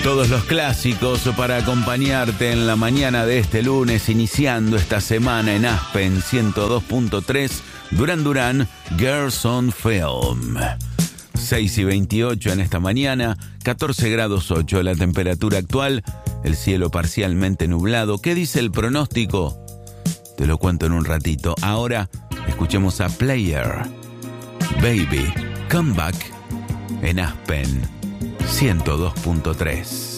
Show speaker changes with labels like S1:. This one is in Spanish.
S1: Todos los clásicos para acompañarte en la mañana de este lunes, iniciando esta semana en Aspen 102.3, Duran Duran, Girls on Film. 6:28 en esta mañana, 14 grados 8 la temperatura actual, el cielo parcialmente nublado. ¿Qué dice el pronóstico? Te lo cuento en un ratito. Ahora escuchemos a Player, Baby, Come Back en Aspen 102.3.